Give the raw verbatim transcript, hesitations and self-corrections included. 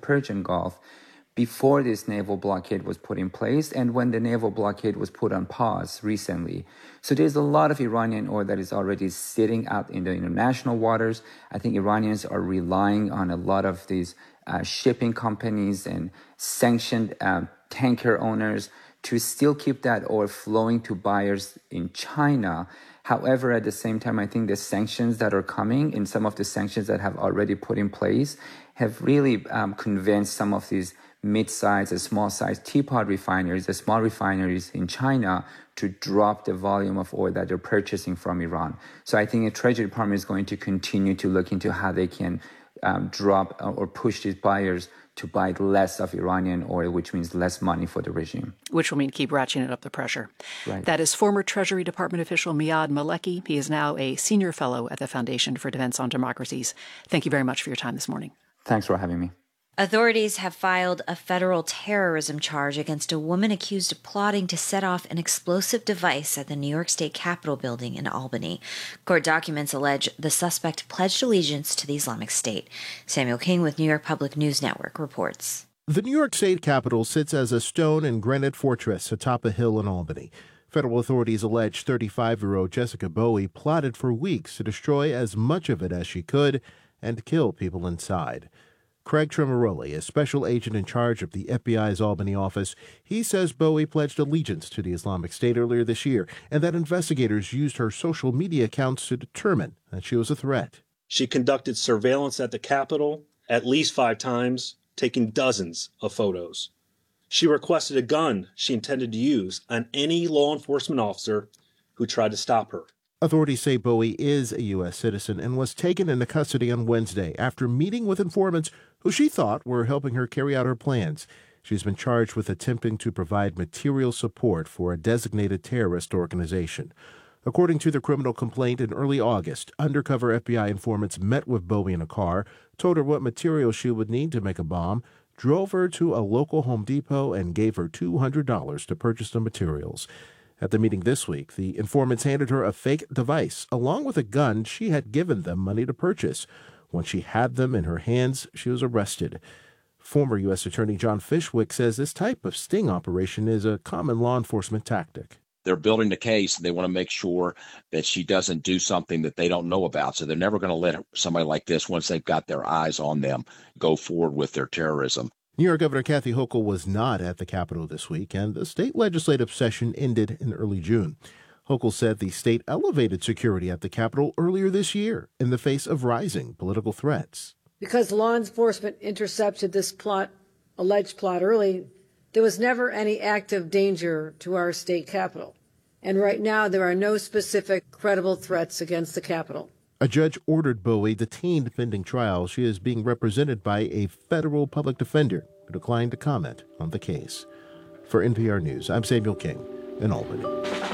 Persian Gulf before this naval blockade was put in place and when the naval blockade was put on pause recently. So there's a lot of Iranian oil that is already sitting out in the international waters. I think Iranians are relying on a lot of these uh, shipping companies and sanctioned uh, tanker owners to still keep that oil flowing to buyers in China. However, at the same time, I think the sanctions that are coming and some of the sanctions that have already put in place have really um, convinced some of these mid-sized and small-sized teapot refineries, the small refineries in China, to drop the volume of oil that they're purchasing from Iran. So I think the Treasury Department is going to continue to look into how they can um, drop or push these buyers to buy less of Iranian oil, which means less money for the regime. Which will mean keep ratcheting up the pressure. Right. That is former Treasury Department official Miyad Maleki. He is now a senior fellow at the Foundation for Defense on Democracies. Thank you very much for your time this morning. Thanks for having me. Authorities have filed a federal terrorism charge against a woman accused of plotting to set off an explosive device at the New York State Capitol building in Albany. Court documents allege the suspect pledged allegiance to the Islamic State. Samuel King with New York Public News Network reports. The New York State Capitol sits as a stone and granite fortress atop a hill in Albany. Federal authorities allege thirty-five-year-old Jessica Bowie plotted for weeks to destroy as much of it as she could and kill people inside. Craig Tremaroli, a special agent in charge of the F B I's Albany office, he says Bowie pledged allegiance to the Islamic State earlier this year and that investigators used her social media accounts to determine that she was a threat. She conducted surveillance at the Capitol at least five times, taking dozens of photos. She requested a gun she intended to use on any law enforcement officer who tried to stop her. Authorities say Bowie is a U S citizen and was taken into custody on Wednesday after meeting with informants who she thought were helping her carry out her plans. She's been charged with attempting to provide material support for a designated terrorist organization. According to the criminal complaint, in early August, undercover F B I informants met with Bowie in a car, told her what material she would need to make a bomb, drove her to a local Home Depot, and gave her two hundred dollars to purchase the materials. At the meeting this week, the informants handed her a fake device, along with a gun she had given them money to purchase. Once she had them in her hands, she was arrested. Former U S Attorney John Fishwick says this type of sting operation is a common law enforcement tactic. They're building the case, and they want to make sure that she doesn't do something that they don't know about. So they're never going to let somebody like this, once they've got their eyes on them, go forward with their terrorism. New York Governor Kathy Hochul was not at the Capitol this week, and the state legislative session ended in early June. Hochul said the state elevated security at the Capitol earlier this year in the face of rising political threats. Because law enforcement intercepted this plot, alleged plot early, there was never any active danger to our state Capitol. And right now, there are no specific credible threats against the Capitol. A judge ordered Bowie detained pending trial. She is being represented by a federal public defender who declined to comment on the case. For N P R News, I'm Samuel King in Albany.